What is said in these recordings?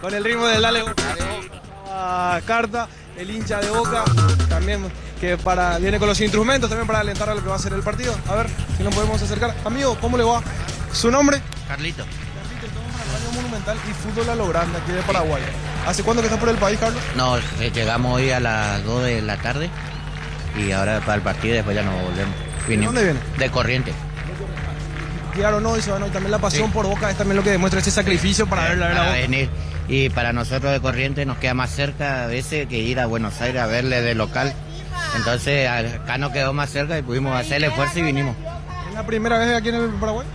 con el ritmo del Dale Boca. Carta, el hincha de Boca, también que viene con los instrumentos también para alentar a lo que va a ser el partido. A ver si nos podemos acercar. Amigo, ¿cómo le va? ¿Su nombre? Carlito. Carlito, estamos en el Radio Monumental y Fútbol a lo Grande, aquí de Paraguay. ¿Hace cuánto que estás por el país, Carlos? No, llegamos hoy a las 2 de la tarde y ahora para el partido y después ya nos volvemos. ¿De dónde viene? De Corrientes. Claro, no, dice, bueno, y también la pasión por Boca es también lo que demuestra ese sacrificio para ver la Boca. Venir. Y para nosotros de Corrientes nos queda más cerca a veces que ir a Buenos Aires a verle de local. Entonces acá nos quedó más cerca y pudimos hacer el esfuerzo y vinimos. ¿Es la primera vez aquí en el Paraguay?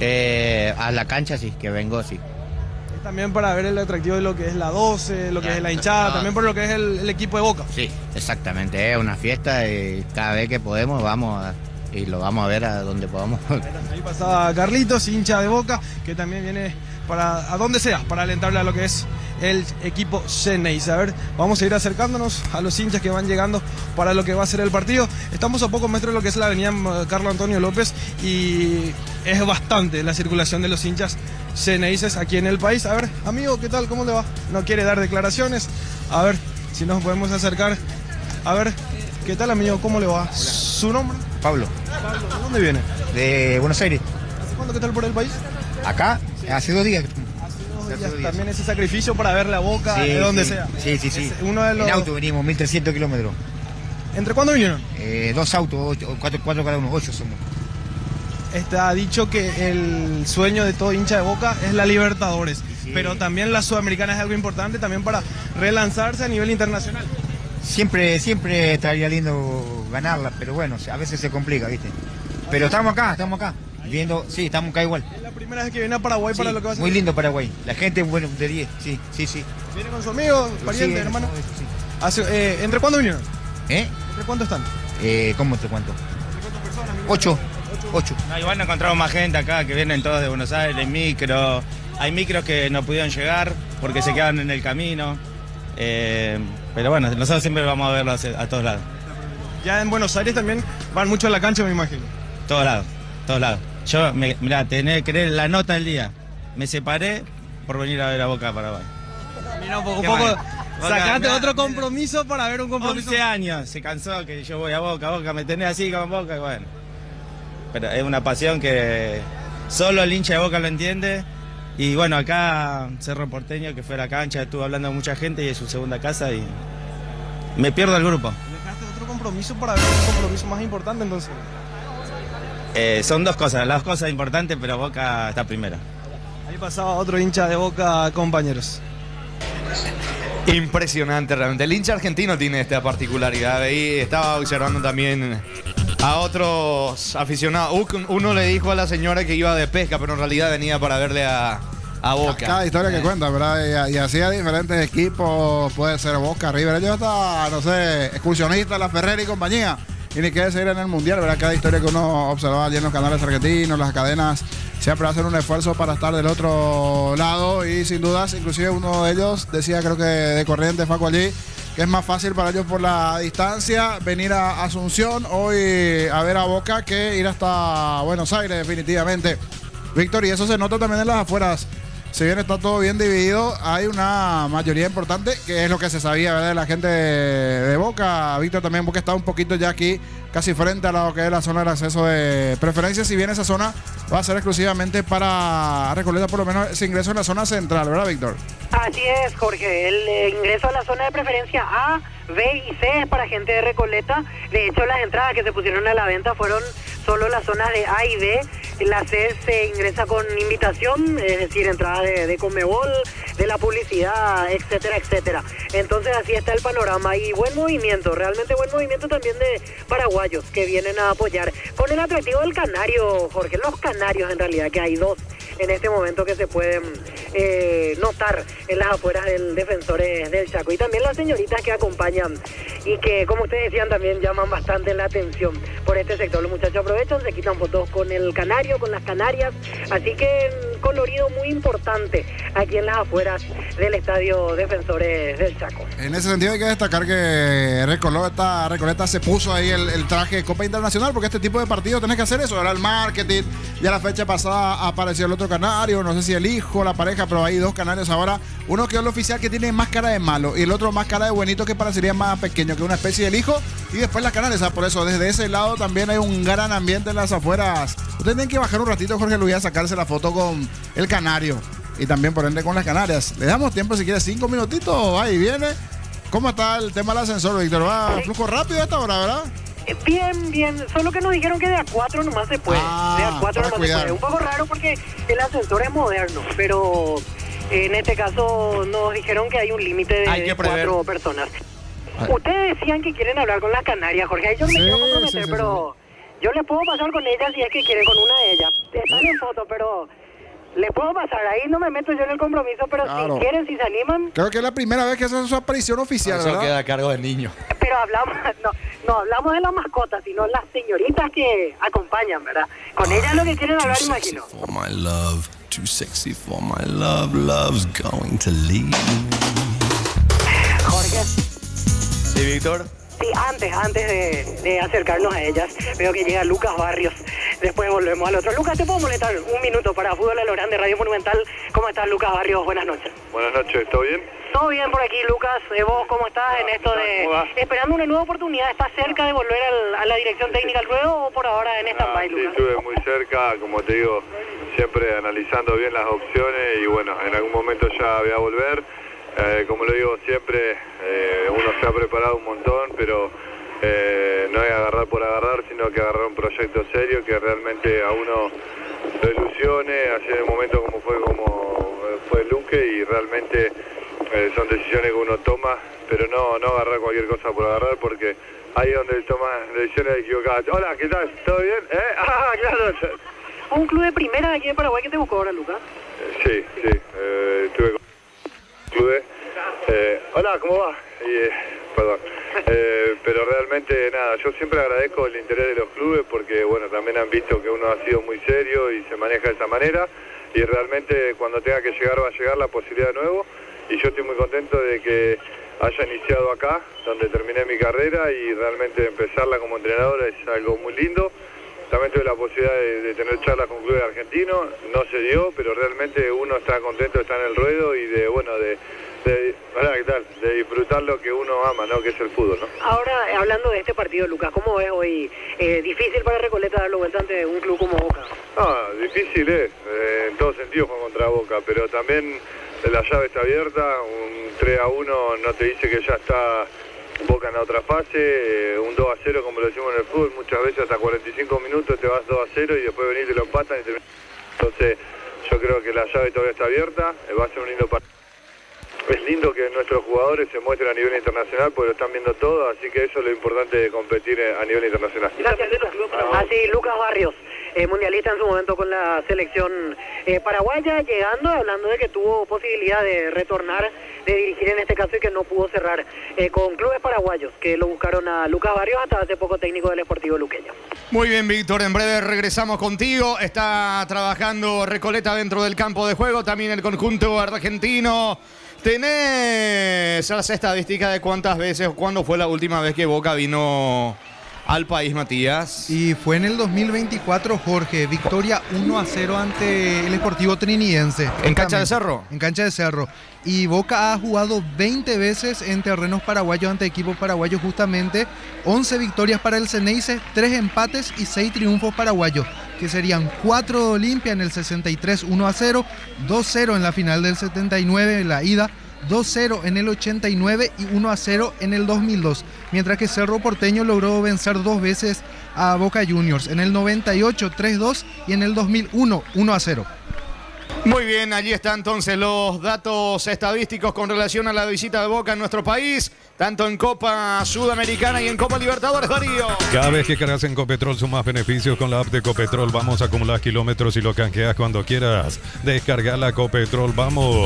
A la cancha sí, que vengo sí. Es también para ver el atractivo de lo que es la 12, lo que es la hinchada, también por lo que es el equipo de Boca. Sí, exactamente, es una fiesta y cada vez que podemos y lo vamos a ver a donde podamos. Ahí pasaba Carlitos, hincha de Boca, que también viene a donde sea, para alentarle a lo que es el equipo Xeneize. A ver, vamos a ir acercándonos a los hinchas que van llegando para lo que va a ser el partido. Estamos a pocos metros de lo que es la avenida Carlos Antonio López y es bastante la circulación de los hinchas Xeneices aquí en el país. A ver, amigo, ¿qué tal? ¿Cómo le va? No quiere dar declaraciones. A ver si nos podemos acercar. A ver, ¿qué tal, amigo? ¿Cómo le va? Hola. ¿Su nombre? Pablo. Pablo, ¿de dónde viene? De Buenos Aires. ¿Hace cuánto que está por el país? Acá, hace 2 días. Hace 2 días. También ese sacrificio para ver la Boca de donde sea. Sí. Uno de los... En auto venimos, 1300 kilómetros. ¿Entre cuándo vinieron? 2 autos, 4 cada uno, 8 somos. Está dicho que el sueño de todo hincha de Boca es la Libertadores, pero también la Sudamericana es algo importante también para relanzarse a nivel internacional. Siempre estaría lindo ganarla, pero bueno, a veces se complica, ¿viste? Pero estamos acá, viendo, sí, estamos acá igual. Es la primera vez que viene a Paraguay para lo que va a ser. Muy lindo Paraguay, la gente, bueno, de 10, sí. ¿Viene con su amigo, pariente, hermano? Sí. ¿Entre cuándo vinieron? ¿Entre cuánto están? ¿Cómo te cuento? ¿Entre cuántas personas? 8. No, igual no encontramos más gente acá, que vienen todos de Buenos Aires, micro. Hay micros que no pudieron llegar porque se quedan en el camino. Pero bueno, nosotros siempre vamos a verlos a todos lados. Ya en Buenos Aires también van mucho a la cancha, me imagino. Todos lados. Yo, mirá, tenés que creer la nota del día. Me separé por venir a ver a Boca a Paraguay. Mira, un poco sacaste otro compromiso para ver un compromiso. 11 años, se cansó que yo voy a Boca, me tenés así con Boca, y bueno. Pero es una pasión que solo el hincha de Boca lo entiende. Y bueno, acá Cerro Porteño, que fue a la cancha, estuvo hablando con mucha gente y es su segunda casa y me pierdo el grupo. ¿Dejaste otro compromiso para ver un compromiso más importante entonces? Son dos cosas importantes, pero Boca está primero. Ahí pasaba otro hincha de Boca, compañeros. Impresionante realmente. El hincha argentino tiene esta particularidad. Ahí estaba observando también a otros aficionados. Uno le dijo a la señora que iba de pesca, pero en realidad venía para verle a Boca. Cada historia que cuenta, ¿verdad? Y hacía diferentes equipos, puede ser Boca, River. Yo estaba, no sé, excursionista, la Ferrera y compañía. Y ni qué decir en el Mundial, ¿verdad? Cada historia que uno observaba allí en los canales argentinos, las cadenas, siempre hacen un esfuerzo para estar del otro lado. Y sin dudas, inclusive uno de ellos decía, creo que de Corrientes, Facu allí, que es más fácil para ellos por la distancia venir a Asunción hoy a ver a Boca que ir hasta Buenos Aires, definitivamente. Víctor, y eso se nota también en las afueras. Si bien está todo bien dividido, hay una mayoría importante, que es lo que se sabía, ¿verdad?, de la gente de Boca. Víctor, también Boca está un poquito ya aquí, casi frente a lo que es la zona del acceso de preferencia, si bien esa zona va a ser exclusivamente para Recoleta, por lo menos ese ingreso en la zona central, ¿verdad, Víctor? Así es, Jorge. El ingreso a la zona de preferencia A, B y C es para gente de Recoleta. De hecho, las entradas que se pusieron a la venta fueron solo las zonas de A y B. La C se ingresa con invitación, es decir, entrada de Conmebol, de la publicidad, etcétera, etcétera. Entonces así está el panorama y buen movimiento, realmente buen movimiento también de paraguayos que vienen a apoyar. Con el atractivo del Canario, Jorge, los Canarios en realidad, que hay dos en este momento que se pueden notar en las afueras del Defensores del Chaco. Y también las señoritas que acompañan y que, como ustedes decían, también llaman bastante la atención por este sector. Los muchachos aprovechan, se quitan fotos con el Canario, con las Canarias. Así que colorido muy importante aquí en las afueras del Estadio Defensores del Chaco. En ese sentido hay que destacar que Recoleta se puso ahí el traje de Copa Internacional, porque este tipo de partidos tenés que hacer eso, era el marketing. Ya la fecha pasada apareció el otro canario, no sé si el hijo, la pareja, pero hay dos canarios ahora. Uno que es el oficial, que tiene más cara de malo, y el otro más cara de buenito, que parecería más pequeño, que una especie del hijo. Y después las canarias, por eso desde ese lado también hay un gran ambiente en las afueras. Ustedes tienen que bajar un ratito, Jorge Luis, a sacarse la foto con el canario y también por ende con las canarias. Le damos tiempo, si quiere 5 minutitos, ahí viene. ¿Cómo está el tema del ascensor, Víctor? ¿Va a flujo rápido a esta hora, verdad? Bien, solo que nos dijeron que de A4 nomás se puede. De A4 nomás se puede. Un poco raro porque el ascensor es moderno, pero en este caso nos dijeron que hay un límite de 4 personas. Ustedes decían que quieren hablar con las canarias, Jorge. Ahí yo no me quiero comprometer, pero yo les puedo pasar con ellas si es que quieren, con una de ellas. Están en foto, pero les puedo pasar. Ahí no me meto yo en el compromiso, pero si quieren, si se animan. Creo que es la primera vez que hace su aparición oficial, eso ¿verdad? queda a cargo del niño. Pero hablamos, no hablamos de las mascotas, sino las señoritas que acompañan, ¿verdad? Con ellas lo que quieren hablar, imagino. For my love, too sexy for my love, love's going to leave. Jorge. Sí, Víctor. Sí, antes de acercarnos a ellas, veo que llega Lucas Barrios. Después volvemos al otro. Lucas, ¿te puedo molestar un minuto para Fútbol a lo Grande, Radio Monumental? ¿Cómo estás, Lucas Barrios? Buenas noches. Buenas noches, ¿todo bien? Todo bien por aquí, Lucas. ¿Vos cómo estás en esto de esperando una nueva oportunidad? ¿Estás cerca de volver a la dirección técnica al ruedo o por ahora en stand-by, Sí, Lucas? estuve muy cerca, como te digo, siempre analizando bien las opciones y bueno, en algún momento ya voy a volver. Como lo digo siempre, uno se ha preparado un montón, pero no es agarrar por agarrar, sino que agarrar un proyecto serio que realmente a uno lo ilusione, así en el momento como fue Luque, y realmente son decisiones que uno toma, pero no agarrar cualquier cosa por agarrar, porque ahí es donde toma decisiones equivocadas. Hola, ¿qué tal? ¿Todo bien? Claro. ¿Un club de primera aquí en Paraguay que te buscó ahora, Lucas? Sí, estuve con clubes. Hola, ¿cómo va? Perdón. Pero realmente nada, yo siempre agradezco el interés de los clubes porque bueno, también han visto que uno ha sido muy serio y se maneja de esa manera, y realmente cuando tenga que llegar va a llegar la posibilidad de nuevo, y yo estoy muy contento de que haya iniciado acá, donde terminé mi carrera, y realmente empezarla como entrenador es algo muy lindo. También tuve la posibilidad de tener charlas con clubes argentinos, no se dio, pero realmente uno está contento de estar en el ruedo y de ¿qué tal? De disfrutar lo que uno ama, ¿no? Que es el fútbol, ¿no? Ahora, hablando de este partido, Lucas, ¿cómo ves hoy? ¿Difícil para Recoleta darlo vuelta ante un club como Boca? No, difícil es, en todo sentido jugar contra Boca, pero también la llave está abierta, un 3-1 no te dice que ya está Boca en la otra fase, un 2-0 como lo decimos en el fútbol, muchas veces hasta 45 minutos te vas 2-0 y después venís y te lo empatan y terminas. Entonces yo creo que la llave todavía está abierta, va a ser un lindo partido. Es lindo que nuestros jugadores se muestren a nivel internacional porque lo están viendo todo, así que eso es lo importante de competir a nivel internacional. Gracias, así Lucas Barrios, mundialista en su momento con la selección paraguaya, llegando, hablando de que tuvo posibilidad de retornar, de dirigir en este caso, y que no pudo cerrar con clubes paraguayos que lo buscaron a Lucas Barrios, hasta hace poco técnico del Sportivo Luqueño. Muy bien, Víctor, en breve regresamos contigo. Está trabajando Recoleta dentro del campo de juego, también el conjunto argentino. ¿Tenés las estadísticas de cuántas veces o cuándo fue la última vez que Boca vino al país, Matías? Y fue en el 2024, Jorge. Victoria 1-0 ante el Sportivo Trinidense. ¿En cancha de Cerro? En cancha de Cerro. Y Boca ha jugado 20 veces en terrenos paraguayos ante equipos paraguayos justamente. 11 victorias para el Ceneice, 3 empates y 6 triunfos paraguayos, que serían 4 de Olimpia en el 63, 1-0, 2-0 en la final del 79, en la ida, 2-0 en el 89 y 1-0 en el 2002. Mientras que Cerro Porteño logró vencer 2 veces a Boca Juniors, en el 98, 3-2 y en el 2001, 1-0. Muy bien, allí están entonces los datos estadísticos con relación a la visita de Boca en nuestro país, tanto en Copa Sudamericana y en Copa Libertadores, Darío. Cada vez que cargas en Copetrol sumas beneficios con la app de Copetrol. Vamos a acumular kilómetros y lo canjeas cuando quieras. Descarga la Copetrol, vamos.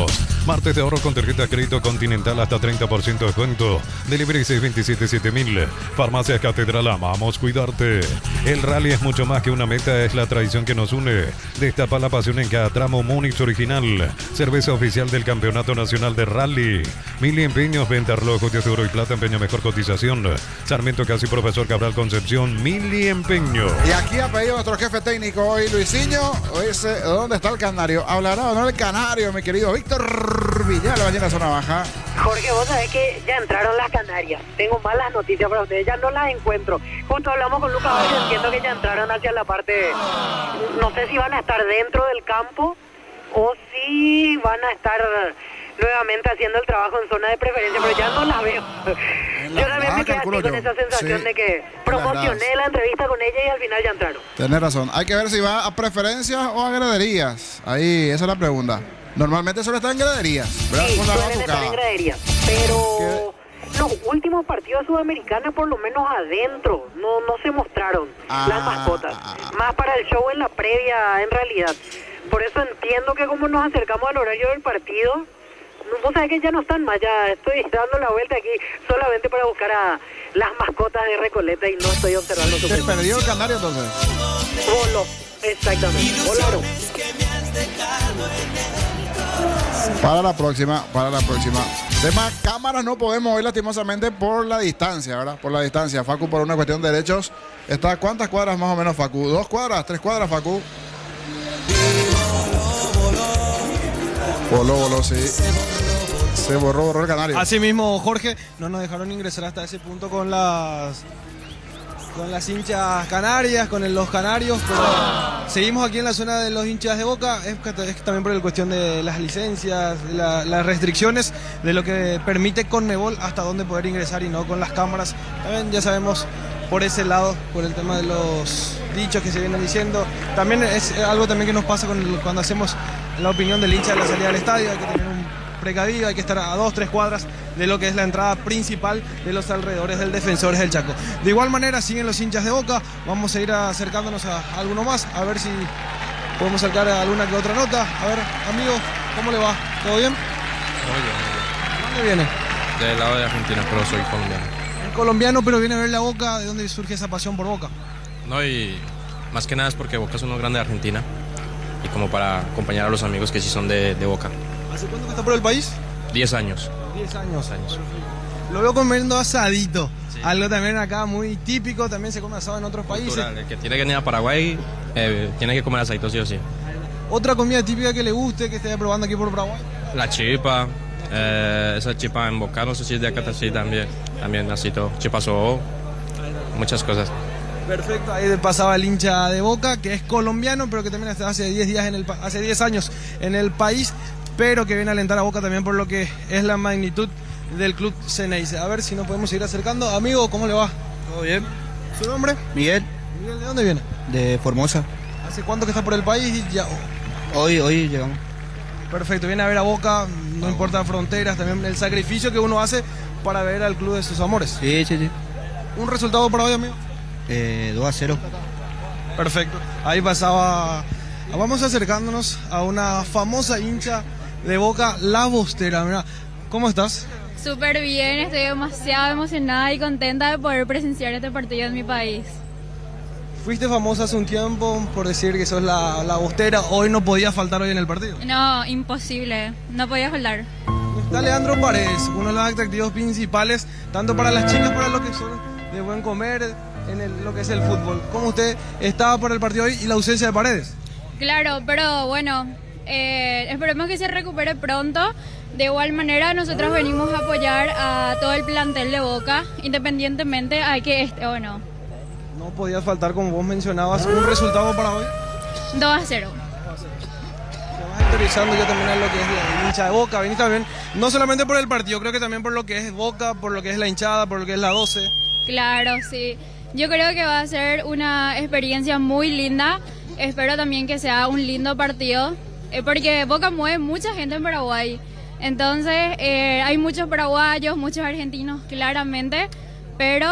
Martes de ahorro con tarjeta crédito Continental hasta 30% de descuento. Delivery 627-7000. Farmacias Catedral, amamos cuidarte. El rally es mucho más que una meta, es la tradición que nos une. Destapa la pasión en cada tramo. Múnich Original, cerveza oficial del Campeonato Nacional de Rally. Mili Empeños, venta relojes de oro y plata, empeño mejor cotización. Sarmiento Casi, Profesor Cabral Concepción, Mili Empeño. Y aquí ha pedido nuestro jefe técnico hoy, Luisinho. Dice, ¿dónde está el canario? ¿Hablará o no el canario, mi querido Víctor Villalba, allí en la zona baja? Jorge, vos sabés que ya entraron las Canarias. Tengo malas noticias para ustedes, ya no las encuentro. Justo hablamos con Lucas Valle, entiendo que ya entraron hacia la parte... No sé si van a estar dentro del campo o si van a estar nuevamente haciendo el trabajo en zona de preferencia, pero ya no la veo. Yo también me quedé así con esa sensación de que promocioné la entrevista con ella y al final ya entraron. Tenés razón, hay que ver si va a preferencias o a graderías. Ahí, esa es la pregunta. Normalmente suele estar en graderías, ¿verdad? Sí, suelen estar en graderías, pero los últimos partidos sudamericanos por lo menos adentro no se mostraron las mascotas, más para el show en la previa en realidad. Por eso entiendo que como nos acercamos al horario del partido, vos sabés que ya no están más, ya estoy dando la vuelta aquí solamente para buscar a las mascotas de Recoleta y no estoy observando su... ¿Se perdió el canario entonces? Voló, exactamente, volaron. Para la próxima. Tema cámaras no podemos ver lastimosamente por la distancia, ¿verdad? Por la distancia. Facu, por una cuestión de derechos, está ¿a cuántas cuadras más o menos, Facu? ¿2 cuadras? ¿3 cuadras, Facu? Voló, sí. Se borró el canario. Así mismo, Jorge, no nos dejaron ingresar hasta ese punto con las hinchas canarias, con los canarios, pero seguimos aquí en la zona de los hinchas de Boca. Es también por la cuestión de las licencias, las restricciones de lo que permite Conmebol hasta dónde poder ingresar y no con las cámaras. También ya sabemos por ese lado, por el tema de los dichos que se vienen diciendo. También es algo también que nos pasa cuando hacemos la opinión del hincha de la salida del estadio. Hay que tener un precavido, hay que estar a 2-3 cuadras de lo que es la entrada principal de los alrededores del Defensores del Chaco. De igual manera siguen los hinchas de Boca. Vamos a ir acercándonos a alguno más, a ver si podemos sacar alguna que otra nota. A ver, amigo, ¿cómo le va? ¿Todo bien? Muy bien. ¿Dónde viene? Del lado de Argentina, pero soy colombiano. Colombiano, pero viene a ver la Boca. ¿De dónde surge esa pasión por Boca? No, y más que nada es porque Boca es uno grande de Argentina y como para acompañar a los amigos que sí son de Boca. ¿Hace cuánto que está por el país? 10 años. 10 años. Lo veo comiendo asadito. Sí. Algo también acá muy típico, también se come asado en otros países. El que tiene que venir a Paraguay tiene que comer asadito sí o sí. ¿Otra comida típica que le guste, que esté probando aquí por Paraguay? La chipa. Esa chipa en Boca, no sé si es de acá sí también así todo, chipa sobo, muchas cosas. Perfecto, ahí pasaba el hincha de Boca, que es colombiano, pero que también está hace 10 años en el país, pero que viene a alentar a Boca también por lo que es la magnitud del club Ceneice. A ver si nos podemos ir acercando. Amigo, ¿cómo le va? ¿Todo bien? ¿Su nombre? Miguel. Miguel, ¿de dónde viene? De Formosa. ¿Hace cuánto que está por el país? Ya... Hoy llegamos. Perfecto, viene a ver a Boca, no importa fronteras, también el sacrificio que uno hace para ver al club de sus amores. Sí. ¿Un resultado para hoy, amigo? 2-0. Perfecto, ahí pasaba. Vamos acercándonos a una famosa hincha de Boca, La Bostera. Mira, ¿cómo estás? Súper bien, estoy demasiado emocionada y contenta de poder presenciar este partido en mi país. Fuiste famosa hace un tiempo por decir que sos la Bostera. Hoy no podía faltar hoy en el partido. No, imposible. No podía faltar. Está Leandro Paredes, uno de los atractivos principales, tanto para las chicas, para los que son de buen comer, en lo que es el fútbol. ¿Cómo usted estaba para el partido hoy y la ausencia de Paredes? Claro, pero bueno, esperemos que se recupere pronto. De igual manera, nosotros venimos a apoyar a todo el plantel de Boca, independientemente a que esté o no. No podía faltar, como vos mencionabas, un resultado para hoy. 2-0. Se va interiorizando ya también a lo que es la hincha de Boca. Venís también, no solamente por el partido, creo que también por lo que es Boca, por lo que es la hinchada, por lo que es la 12. Claro, sí. Yo creo que va a ser una experiencia muy linda. Espero también que sea un lindo partido, porque Boca mueve mucha gente en Paraguay. Entonces, hay muchos paraguayos, muchos argentinos, claramente. Pero,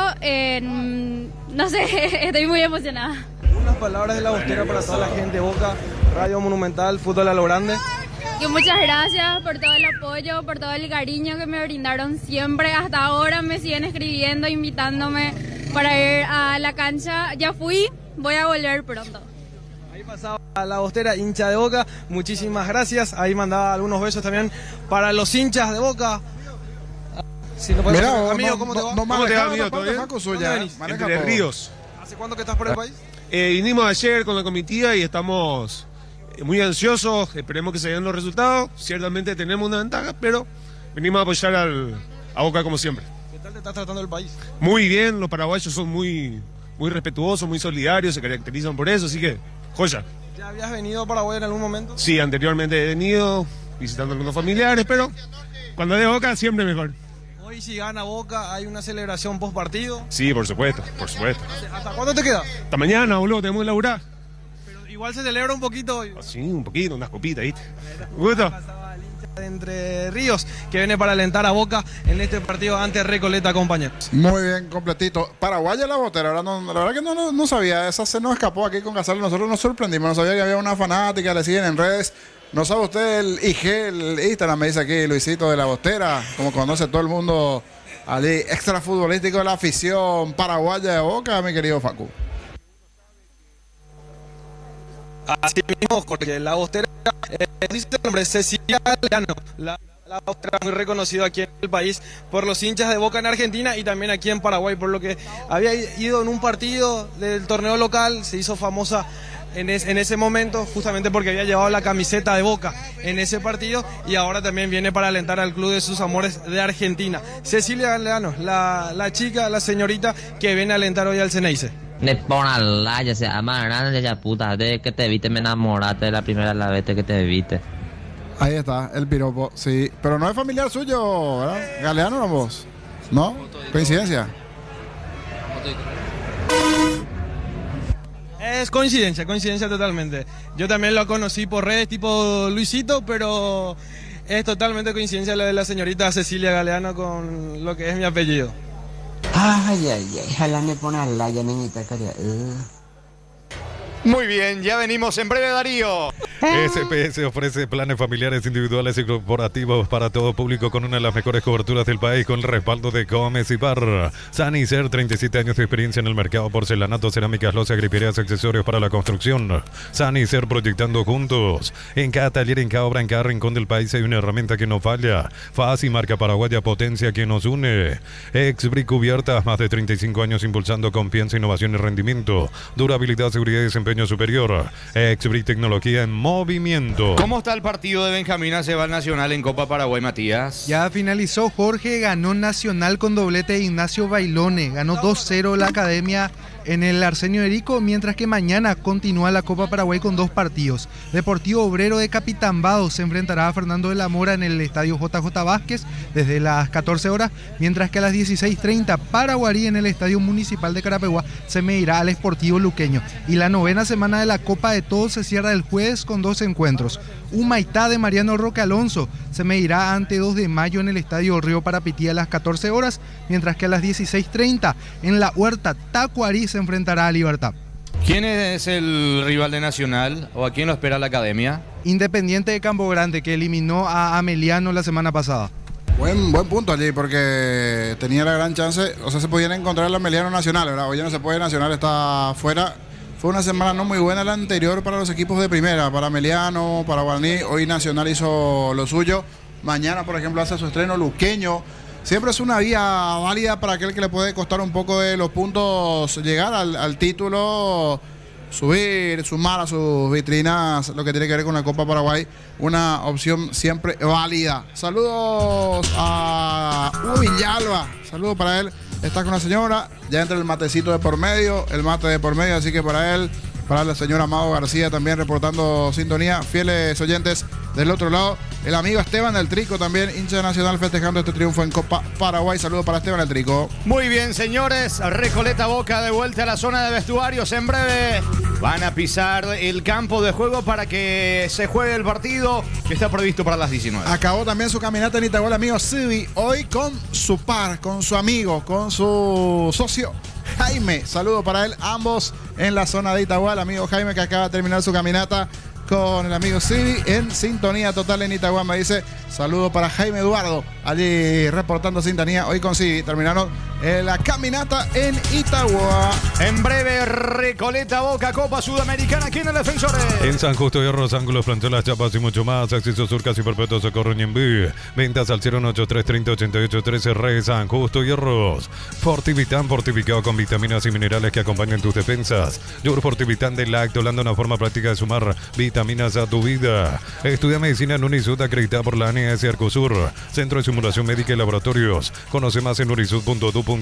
no sé, estoy muy emocionada. Unas palabras de La Bostera para toda la gente de Boca, Radio Monumental, Fútbol a lo Grande. Que muchas gracias por todo el apoyo, por todo el cariño que me brindaron siempre. Hasta ahora me siguen escribiendo, invitándome para ir a la cancha. Ya fui, voy a volver pronto. Ahí pasaba la Bostera, hincha de Boca. Muchísimas gracias. Ahí mandaba algunos besos también para los hinchas de Boca. Si no puedes Mirá, hacer, amigo, ¿cómo te va? ¿Cómo te va, amigo? ¿Todo bien? ¿Dónde venís? Entre Ríos. ¿Hace cuánto que estás por el país? Vinimos ayer con la comitiva y estamos muy ansiosos. Esperemos que se den los resultados. Ciertamente tenemos una ventaja, pero venimos a apoyar a Boca como siempre. ¿Qué tal te está tratando el país? Muy bien, los paraguayos son muy respetuosos, muy solidarios, se caracterizan por eso, así que joya. ¿Ya habías venido a Paraguay en algún momento? Sí, anteriormente he venido visitando a algunos familiares, pero cuando de Boca siempre mejor. Hoy si gana Boca, ¿hay una celebración post partido? Sí, por supuesto, por supuesto. ¿Hasta cuándo te queda? Hasta mañana, boludo, tenemos que laburar. Pero igual se celebra un poquito hoy. Sí, un poquito, unas copitas, ¿viste? ¿Gusto? De Entre Ríos, que viene para alentar a Boca en este partido ante Recoleta, compañeros. Muy bien, completito. Paraguaya la Bostera, ahora la verdad que no sabía, esa se nos escapó aquí con Casal, nosotros nos sorprendimos, no sabía que había una fanática, le siguen en redes. ¿No sabe usted el IG, el Instagram, me dice aquí Luisito de la Bostera, como conoce todo el mundo allí, extra futbolístico de la afición paraguaya de Boca, mi querido Facu? Así mismo, porque la Bostera, dice el nombre, Cecilia Galeano, la Bostera muy reconocido aquí en el país por los hinchas de Boca en Argentina y también aquí en Paraguay, por lo que había ido en un partido del torneo local, se hizo famosa en ese momento, justamente porque había llevado la camiseta de Boca en ese partido y ahora también viene para alentar al club de sus amores de Argentina. Cecilia Galeano, la chica, la señorita que viene a alentar hoy al Ceneice. Me pon la ya se ama grande ya puta, de que te viste me enamoraste de la primera la vez que te viste. Ahí está, el piropo, sí, pero no es familiar suyo, ¿verdad? Galeano no vos, ¿no? Coincidencia. Es coincidencia totalmente. Yo también lo conocí por redes tipo Luisito, pero es totalmente coincidencia lo de la señorita Cecilia Galeano con lo que es mi apellido. Ay, ojalá me pone a la ya nenita caria. Muy bien, ya venimos en breve, Darío. SPS ofrece planes familiares individuales y corporativos para todo público con una de las mejores coberturas del país con el respaldo de Gómez y Par. Sanicer, 37 años de experiencia en el mercado porcelanato, cerámicas, losas, griperías, accesorios para la construcción. Sanicer, proyectando juntos. En cada taller, en cada obra, en cada rincón del país hay una herramienta que no falla. Fácil, marca paraguaya, potencia que nos une. Exbric Cubiertas, más de 35 años impulsando confianza, innovación y rendimiento. Durabilidad, seguridad y desempeño superior. Exbric, tecnología en movimiento. ¿Cómo está el partido de Benjamín Acebal Nacional en Copa Paraguay, Matías? Ya finalizó Jorge, ganó Nacional con doblete de Ignacio Bailone, ganó 2-0 la Academia en el Arsenio Erico, mientras que mañana continúa la Copa Paraguay con 2 partidos. Deportivo Obrero de Capitambado se enfrentará a Fernando de la Mora en el estadio JJ Vázquez desde las 14 horas, mientras que a las 16:30 Paraguarí en el estadio municipal de Carapeguá se medirá al Sportivo Luqueño. Y la novena semana de la Copa de Todos se cierra el jueves con 2 encuentros. Humaitá de Mariano Roque Alonso se medirá ante 2 de Mayo en el estadio Río Parapití a las 14 horas, mientras que a las 16:30 en la Huerta Tacuarí se enfrentará a Libertad. ¿Quién es el rival de Nacional o a quién lo espera la Academia? Independiente de Campo Grande, que eliminó a Ameliano la semana pasada. Buen punto allí, porque tenía la gran chance, o sea, se podían encontrar el Ameliano Nacional, ¿verdad? Hoy ya no se puede, Nacional está fuera. Fue una semana no muy buena la anterior para los equipos de primera, para Ameliano, para Guaraní. Hoy Nacional hizo lo suyo. Mañana, por ejemplo, hace su estreno Luqueño. Siempre es una vía válida para aquel que le puede costar un poco de los puntos llegar al título, sumar a sus vitrinas lo que tiene que ver con la Copa Paraguay. Una opción siempre válida. Saludos a Hugo Villalba. Saludos para él. Está con la señora. Ya entra el matecito de por medio. El mate de por medio. Así que para él, para la señora Amado García también reportando sintonía. Fieles oyentes del otro lado. El amigo Esteban del Trico también, hincha nacional, festejando este triunfo en Copa Paraguay. Saludos para Esteban del Trico. Muy bien, señores. Recoleta Boca de vuelta a la zona de vestuarios. En breve van a pisar el campo de juego para que se juegue el partido que está previsto para las 19. Acabó también su caminata en Itagüí el amigo Sibi. Hoy con su par, con su amigo, con su socio Jaime. Saludos para él, ambos en la zona de Itagüí. El amigo Jaime que acaba de terminar su caminata con el amigo Siri en sintonía total en Itagua. Me dice saludo para Jaime Eduardo, allí reportando sintonía hoy con Siri. Terminaron la caminata en Itagua. En breve, Recoleta, Boca, Copa Sudamericana, aquí en el Defensores. En San Justo y Hierros, ángulos, plantelas, chapas y mucho más. Acceso Surcas y Perpetuo Socorro Ñembí. Ventas al 083 30 88 13 Re San Justo y Hierros. Fortivitán, fortificado con vitaminas y minerales que acompañan tus defensas. Yogur Fortivitán de Lactolanda, una forma práctica de sumar vitaminas a tu vida. Estudia medicina en Unisud, acreditada por la ANS Arcosur. Centro de Simulación Médica y Laboratorios. Conoce más en unisud.edu.py.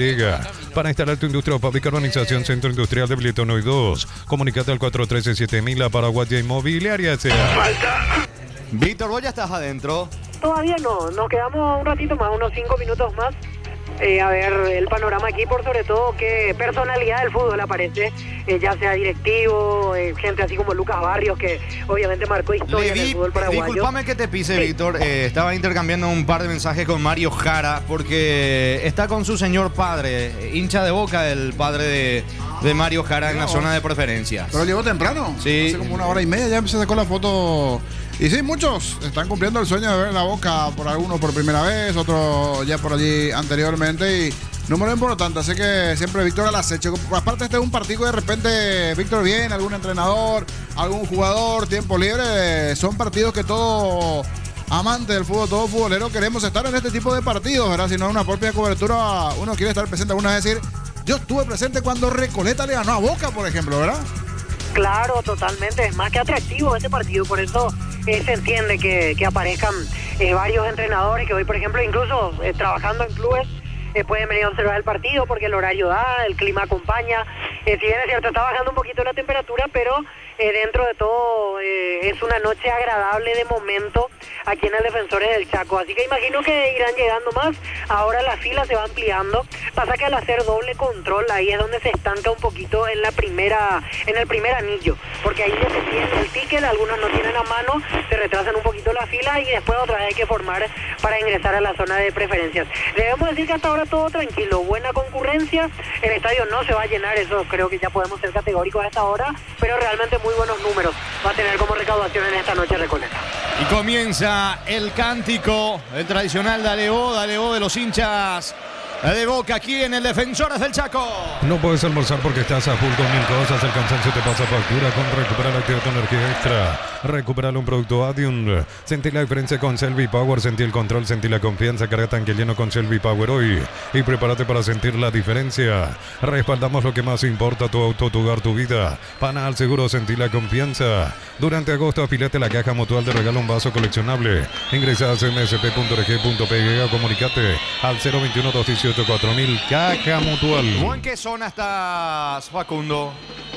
Para instalar tu industria o fábrica, urbanización Centro Industrial de Biletono y 2. Comunicate al 413-7000 a Paraguaya Inmobiliaria sea. Víctor, vos ya estás adentro. Todavía no, nos quedamos un ratito más, unos 5 minutos más. A ver el panorama aquí, por sobre todo qué personalidad del fútbol aparece, ya sea directivo, gente así como Lucas Barrios, que obviamente marcó historia en el fútbol paraguayo. Disculpame que te pise, Víctor. Estaba intercambiando un par de mensajes con Mario Jara, porque está con su señor padre, hincha de Boca, el padre de Mario Jara en la zona de preferencia. Pero llegó temprano. Sí. Hace como una hora y media ya se sacó la foto. Y sí, muchos están cumpliendo el sueño de ver la Boca, por algunos por primera vez, otros ya por allí anteriormente. Y número importante, así que siempre Víctor al acecho. Aparte, este es un partido que de repente Víctor viene, algún entrenador, algún jugador, tiempo libre. Son partidos que todo amante del fútbol, todo futbolero queremos estar en este tipo de partidos, ¿verdad? Si no es una propia cobertura, uno quiere estar presente. Alguna vez decir, yo estuve presente cuando Recoleta le ganó a Boca, por ejemplo, ¿verdad? Claro, totalmente. Es más que atractivo este partido, por eso se entiende que aparezcan varios entrenadores que hoy, por ejemplo, incluso trabajando en clubes, pueden venir a observar el partido porque el horario da, el clima acompaña. Si bien es cierto, está bajando un poquito la temperatura, pero dentro de todo es una noche agradable de momento aquí en el Defensores del Chaco. Así que imagino que irán llegando más. Ahora la fila se va ampliando. Pasa que al hacer doble control, ahí es donde se estanca un poquito en el primer anillo. Porque ahí ya se tiene el ticket, algunos no tienen a mano, se retrasan un poquito la fila y después otra vez hay que formar para ingresar a la zona de preferencias. Debemos decir que hasta ahora todo tranquilo, buena concurrencia. El estadio no se va a llenar, eso creo que ya podemos ser categóricos a esta hora, pero realmente muy buenos números va a tener como recaudación en esta noche Recoleta. Y comienza el cántico, el tradicional Dale O de los hinchas de Boca aquí en el Defensores del Chaco. No puedes almorzar porque estás a full con mil cosas. El cansancio te pasa factura con Recupera la actividad, tu energía extra. Recuperale un producto Adium. Sentí la diferencia con Selvi Power. Sentí el control, sentí la confianza. Carga tanque lleno con Selvi Power hoy. Y prepárate para sentir la diferencia. Respaldamos lo que más importa: tu auto, tu hogar, tu vida. Panal Seguro, sentí la confianza. Durante agosto afilate la caja mutual, te regala un vaso coleccionable. Ingresa a cmsp.org.py o comunicate al 021-218-4000. Caja mutual. ¿En qué zona estás, Facundo?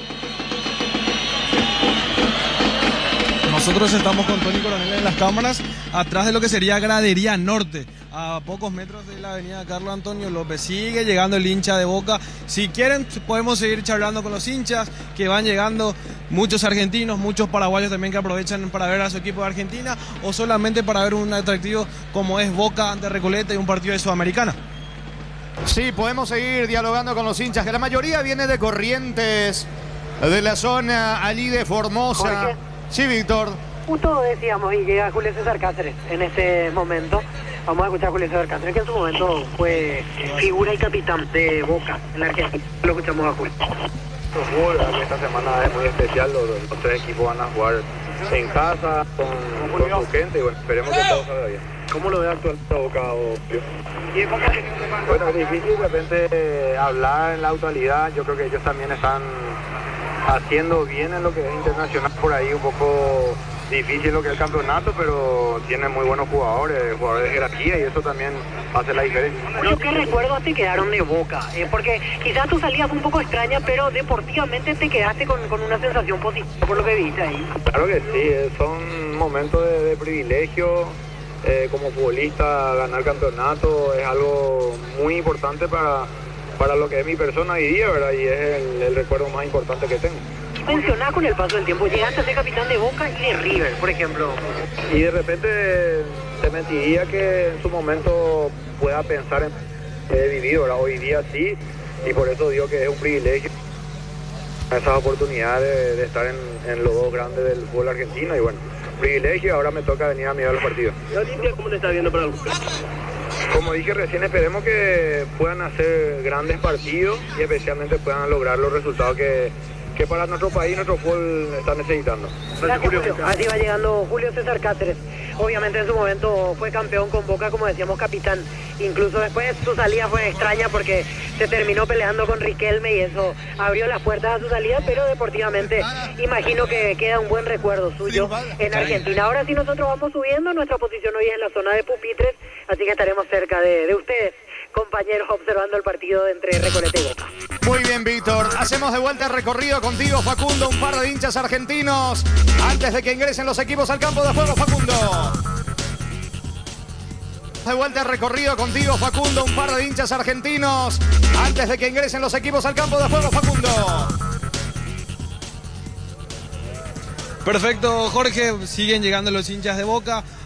Nosotros estamos con Tony Coronel en las cámaras, atrás de lo que sería Gradería Norte, a pocos metros de la avenida Carlos Antonio López. Sigue llegando el hincha de Boca. Si quieren, podemos seguir charlando con los hinchas, que van llegando muchos argentinos, muchos paraguayos también que aprovechan para ver a su equipo de Argentina, o solamente para ver un atractivo como es Boca ante Recoleta y un partido de Sudamericana. Sí, podemos seguir dialogando con los hinchas, que la mayoría viene de Corrientes, de la zona allí de Formosa. Jorge. Sí, Víctor. Justo decíamos, y llega Julio César Cáceres en este momento. Vamos a escuchar a Julio César Cáceres, que en su momento fue figura y capitán de Boca en la Argentina. Lo escuchamos a Julio. Esta semana es muy especial, los tres equipos van a jugar en casa, con su gente, y bueno, esperemos que todo salga bien. ¿Cómo lo ve actualmente Boca? Bueno, es difícil de repente hablar en la actualidad. Yo creo que ellos también están haciendo bien en lo que es internacional, por ahí un poco difícil lo que es el campeonato, pero tienen muy buenos jugadores de jerarquía, y eso también hace la diferencia. Julio, ¿qué recuerdos te quedaron de Boca? Porque quizás tu salida fue un poco extraña, pero deportivamente te quedaste con una sensación positiva por lo que viste ahí. Claro que sí, son momentos de privilegio. Como futbolista, ganar campeonato es algo muy importante para lo que es mi persona hoy día, ¿verdad? Y es el recuerdo más importante que tengo. Mencionás con el paso del tiempo, llegaste a ser capitán de Boca y de River, por ejemplo. Y de repente te mentiría que en su momento pueda pensar en he vivido, ¿verdad? Hoy día sí, y por eso digo que es un privilegio. esa oportunidad de estar en los dos grandes del fútbol argentino y bueno, privilegio, ahora me toca venir a mirar los partidos. ¿Y Olimpia cómo le está viendo para el Boca? Como dije recién, esperemos que puedan hacer grandes partidos y especialmente puedan lograr los resultados que para nuestro país, nuestro fútbol está necesitando. Gracias, Julio. Así va llegando Julio César Cáceres. Obviamente en su momento fue campeón con Boca, como decíamos, capitán. Incluso después su salida fue extraña porque se terminó peleando con Riquelme y eso abrió las puertas a su salida, pero deportivamente imagino que queda un buen recuerdo suyo en Argentina. Ahora sí nosotros vamos subiendo, nuestra posición hoy es en la zona de pupitres, así que estaremos cerca de ustedes, compañeros, observando el partido entre Recoleta y Boca. Muy bien, Víctor. Hacemos de vuelta el recorrido contigo, Facundo. Un par de hinchas argentinos antes de que ingresen los equipos al campo de juego, Facundo. De vuelta el recorrido contigo, Facundo. Un par de hinchas argentinos antes de que ingresen los equipos al campo de juego, Facundo. Perfecto, Jorge. Siguen llegando los hinchas de Boca